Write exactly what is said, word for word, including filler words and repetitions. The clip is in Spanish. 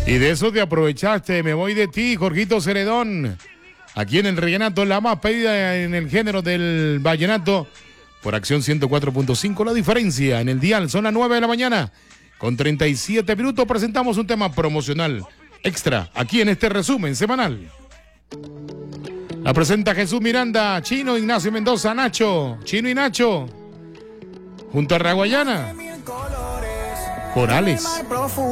Y de eso te aprovechaste. Me voy de ti, Jorgito Ceredón. Aquí en el Vallenato, la más pedida en el género del vallenato. Por Acción ciento cuatro punto cinco, la diferencia en el dial. Son las nueve de la mañana. Con treinta y siete minutos presentamos un tema promocional extra aquí en este resumen semanal. La presenta Jesús Miranda, Chino, Ignacio Mendoza, Nacho, Chino y Nacho, junto a Raguayana, Corales.